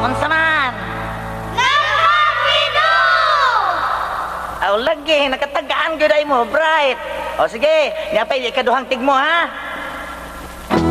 unsa man? Lamborghini! Aw lagi nakatagaan gyud ay mo, bright. O sige, niapay ikaduhang tig mo ha.